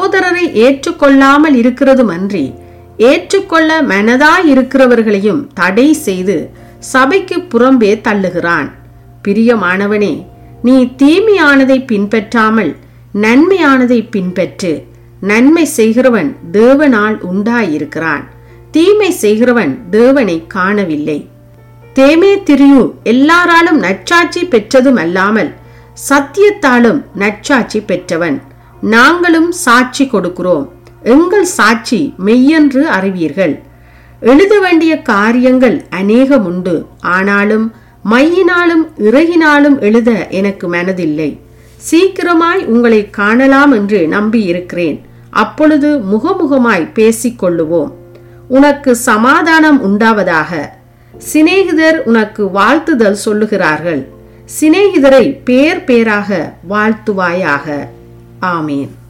சகோதரரை ஏற்றுக்கொள்ளாமல் இருக்கிறதுமன்றி ஏற்றுக்கொள்ள மனதாயிருக்கிறவர்களையும் தடை செய்து சபைக்கு புறம்பே தள்ளுகிறான். பிரியமானவனே, நீ தீமையானதை பின்பற்றாமல் நன்மையானதை பின்பற்று. நன்மை செய்கிறவன் தேவனால் உண்டாயிருக்கிறான், தீமை செய்கிறவன் தேவனை காணவில்லை. தேமேத்திரியு எல்லாராலும் நற்சாட்சி பெற்றதும் அல்லாமல் சத்தியத்தாலும் நற்சாட்சி பெற்றவன். நாங்களும் சாட்சி கொடுக்கிறோம், எங்கள் சாட்சி மெய்யென்று அறிவீர்கள். எழுத வேண்டிய காரியங்கள் அநேகம் உண்டு, ஆனாலும் மையினாலும் இறகினாலும் எழுத எனக்கு மனதில்லை. சீக்கிரமாய் உங்களை காணலாம் என்று நம்பியிருக்கிறேன். அப்பொழுது முகமுகமாய் பேசிக்கொள்ளுவோம். உனக்கு சமாதானம் உண்டாவதாக. சிநேகிதர் உனக்கு வாழ்த்துதல் சொல்லுகிறார்கள். சிநேகிதரை பேர் பேராக வாழ்த்துவாயாக. ஆமேன்.